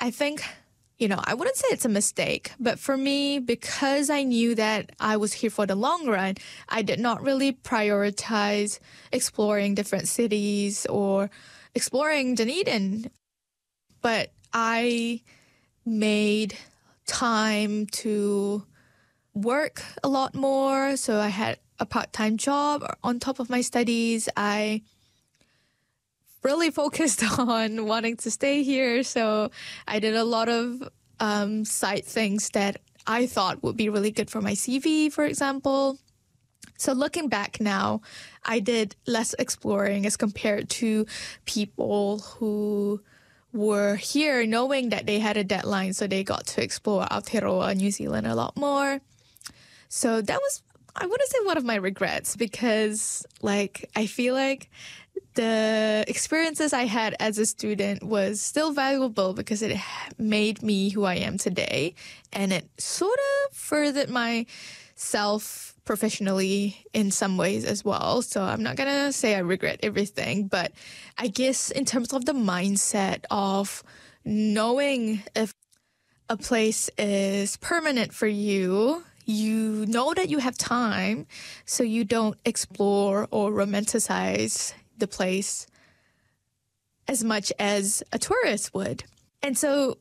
I think, I wouldn't say it's a mistake, but for me, because I knew that I was here for the long run, I did not really prioritize exploring different cities or exploring Dunedin. But I made time to work a lot more. So I had a part-time job on top of my studies. I really focused on wanting to stay here. So I did a lot of side things that I thought would be really good for my CV, for example. So looking back now, I did less exploring as compared to people who were here knowing that they had a deadline, so they got to explore Aotearoa, New Zealand a lot more. So that was, I wouldn't say one of my regrets, because I feel like the experiences I had as a student was still valuable because it made me who I am today, and it sort of furthered myself professionally in some ways as well. So I'm not gonna say I regret everything, but I guess in terms of the mindset of knowing if a place is permanent for you, you know that you have time, so you don't explore or romanticize the place as much as a tourist would. And so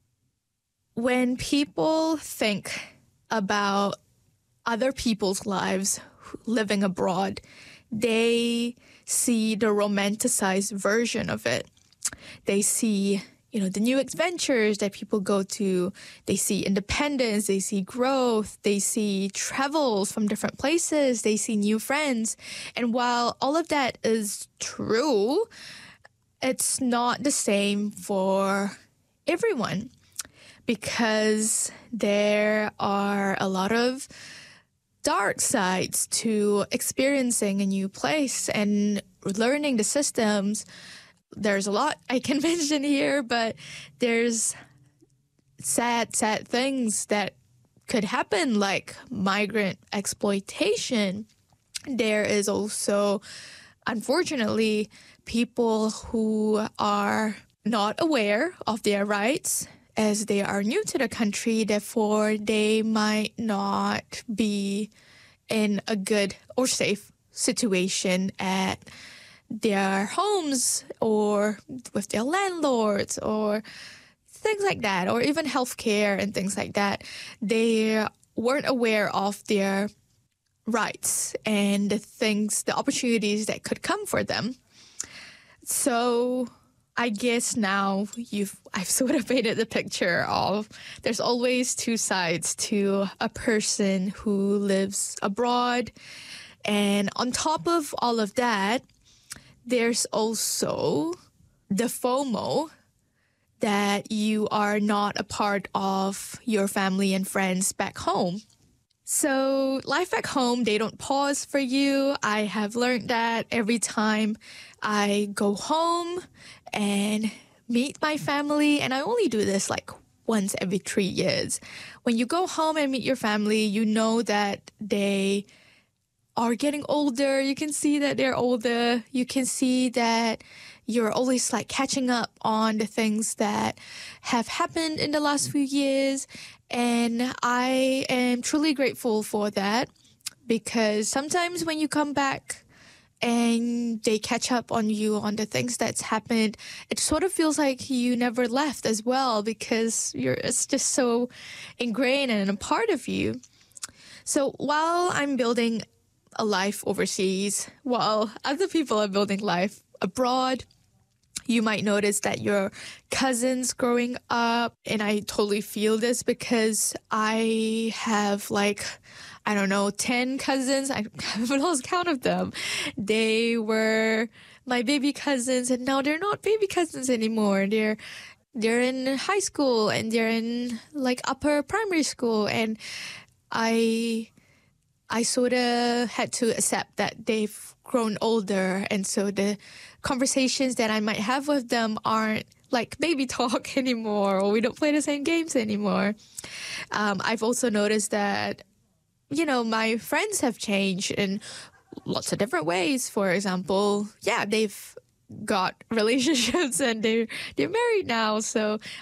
when people think about other people's lives living abroad, they see the romanticized version of it. They see, the new adventures that people go to. They see independence, they see growth, they see travels from different places, they see new friends. And while all of that is true, it's not the same for everyone, because there are a lot of dark sides to experiencing a new place and learning the systems. There's a lot I can mention here, but there's sad things that could happen, like migrant exploitation. There is also, unfortunately, people who are not aware of their rights as they are new to the country. Therefore, they might not be in a good or safe situation at their homes or with their landlords or things like that, or even healthcare and things like that. They weren't aware of their rights and the opportunities that could come for them. So I guess now I've sort of painted the picture of there's always two sides to a person who lives abroad. And on top of all of that, there's also the FOMO that you are not a part of your family and friends back home. So life back home, they don't pause for you. I have learned that every time I go home and meet my family, and I only do this once every 3 years. When you go home and meet your family, you know that they are getting older. You can see that they're older. You can see that you're always catching up on the things that have happened in the last few years. And I am truly grateful for that, because sometimes when you come back and they catch up on you on the things that's happened, it sort of feels like you never left as well, because it's just so ingrained and a part of you. So while I'm building a life overseas, while other people are building life abroad, you might notice that your cousins growing up, and I totally feel this because I have 10 cousins. I haven't lost count of them. They were my baby cousins, and now they're not baby cousins anymore. They're in high school, and they're in upper primary school, and I sort of had to accept that they've grown older, and so the conversations that I might have with them aren't like baby talk anymore, or we don't play the same games anymore. I've also noticed that, my friends have changed in lots of different ways. For example, they've got relationships and they're married now, so